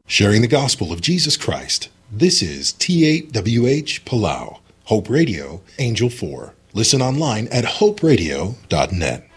sharing the gospel of Jesus Christ. This is T8WH Palau, Hope Radio, Angel 4. Listen online at hoperadio.net.